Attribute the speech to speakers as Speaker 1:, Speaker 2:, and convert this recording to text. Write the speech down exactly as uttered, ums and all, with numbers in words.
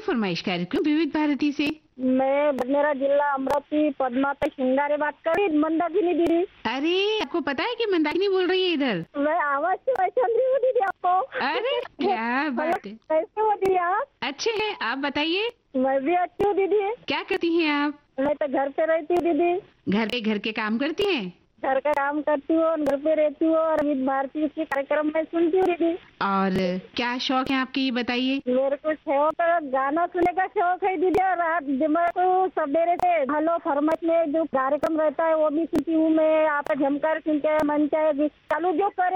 Speaker 1: फरमाइश कार्यक्रम विविध भारती से।
Speaker 2: मैं मेरा जिला अमरावती पद्मावती शिंगारे बात कर रही मंदाकिनी दीदी।
Speaker 1: अरे आपको पता है कि मंदाकिनी बोल रही है इधर?
Speaker 2: मैं आवाज से पहचान रही हूँ दीदी आपको।
Speaker 1: अरे क्या बात है।
Speaker 2: कैसे हो दीदी आप?
Speaker 1: अच्छे हैं, आप बताइए।
Speaker 2: मैं भी अच्छी हूँ दीदी।
Speaker 1: क्या करती हैं आप?
Speaker 2: मैं तो घर पे रहती हूँ दीदी।
Speaker 1: घर पे घर के काम करती हैं?
Speaker 2: घर का काम करती हूँ, घर पे रहती हूँ और विविध भारती के कार्यक्रम में सुनती हूँ दीदी।
Speaker 1: और क्या शौक है आपके, ये बताइए।
Speaker 2: मेरे को शौक गाना सुनने का शौक है दीदी। और रात मेरे को सवेरे से हेलो फरमाइश में जो कार्यक्रम रहता है वो भी सुनती हूँ मैं। आप झमकार सुन के मन चाहे चालू जो करे